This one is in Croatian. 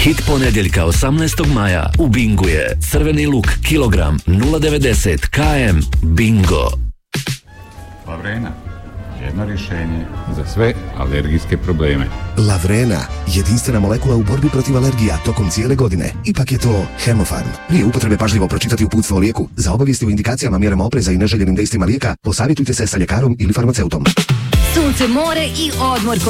Hit ponedjeljka 18. maja u Bingu je crveni luk kilogram 0,90 km Bingo. Lavrena, jedno rješenje za sve alergijske probleme. Lavrena, jedinstvena molekula u borbi protiv alergija tokom cijele godine. Ipak je to Hemofarm. Prije upotrebe pažljivo pročitati uputstvo o lijeku. Za obavijesti o indikacijama, mjerama opreza i neželjenim dejstvima lijeka, posavjetujte se sa ljekarom ili farmaceutom. Sunce, more i odmor